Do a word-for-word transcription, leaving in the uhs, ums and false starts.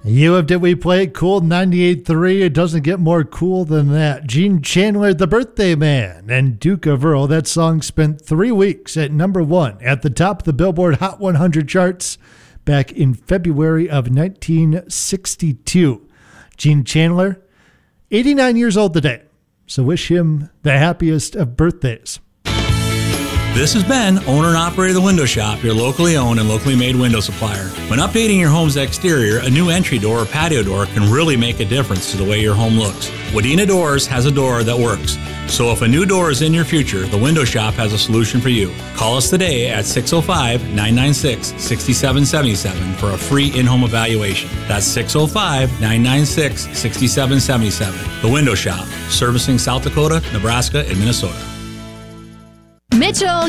You have Did We Play It Cool ninety-eight point three. It doesn't get more cool than that. Gene Chandler, The Birthday Man, and Duke of Earl. That song spent three weeks at number one at the top of the Billboard Hot one hundred charts back in February of nineteen sixty-two. Gene Chandler, eighty-nine years old today. So wish him the happiest of birthdays. This is Ben, owner and operator of The Window Shop, your locally owned and locally made window supplier. When updating your home's exterior, a new entry door or patio door can really make a difference to the way your home looks. Wadena Doors has a door that works. So if a new door is in your future, The Window Shop has a solution for you. Call us today at six oh five, nine nine six, six seven seven seven for a free in-home evaluation. That's six oh five, nine nine six, six seven seven seven. The Window Shop, servicing South Dakota, Nebraska, and Minnesota. Mitchell